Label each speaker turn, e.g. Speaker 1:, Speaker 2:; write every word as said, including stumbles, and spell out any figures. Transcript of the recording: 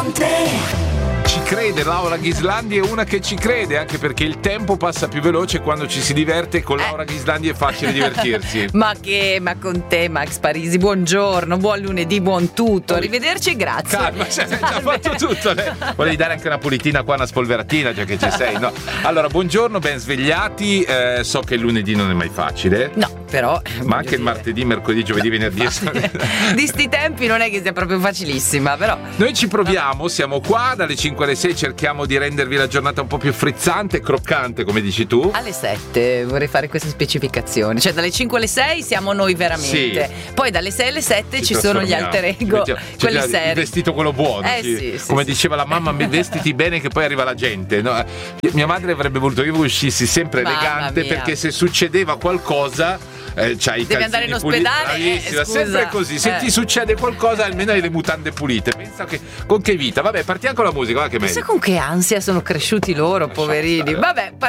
Speaker 1: Ci crede, Laura Ghislandi è una che ci crede, anche perché il tempo passa più veloce quando ci si diverte. Con Laura Ghislandi è facile divertirsi.
Speaker 2: Ma che, ma con te Max Parisi, buongiorno, buon lunedì, buon tutto, arrivederci, grazie.
Speaker 1: Calma, cioè, hai già fatto tutto. Lei. Volevi dare anche una pulitina qua, una spolveratina, già che ci sei, no? Allora, buongiorno, ben svegliati. Eh, so che il lunedì non è mai facile.
Speaker 2: No, però.
Speaker 1: Ma anche il martedì, mercoledì, giovedì, venerdì.
Speaker 2: Di sti tempi non è che sia proprio facilissima, però.
Speaker 1: Noi ci proviamo, siamo qua dalle cinque alle sei, cerchiamo di rendervi la giornata un po' più frizzante, croccante, come dici tu.
Speaker 2: Alle sette vorrei fare questa specificazione, cioè dalle cinque alle sei siamo noi veramente, sì. Poi dalle sei alle sette ci, ci sono gli alter ego,
Speaker 1: c'è,
Speaker 2: quelli
Speaker 1: c'è
Speaker 2: seri.
Speaker 1: Il vestito quello buono,
Speaker 2: eh,
Speaker 1: sì.
Speaker 2: Sì, sì,
Speaker 1: come
Speaker 2: sì,
Speaker 1: diceva
Speaker 2: sì.
Speaker 1: la mamma, vestiti bene che poi arriva la gente, no? Mia madre avrebbe voluto che io uscissi sempre
Speaker 2: Mamma
Speaker 1: elegante,
Speaker 2: mia.
Speaker 1: perché se succedeva qualcosa eh, c'hai i
Speaker 2: devi andare in ospedale,
Speaker 1: puliti,
Speaker 2: eh,
Speaker 1: sempre così, se
Speaker 2: eh.
Speaker 1: ti succede qualcosa almeno hai le mutande pulite. Pensa che con che vita. Vabbè, partiamo con la musica, va che meglio.
Speaker 2: Chissà con che ansia sono cresciuti loro, poverini. Vabbè,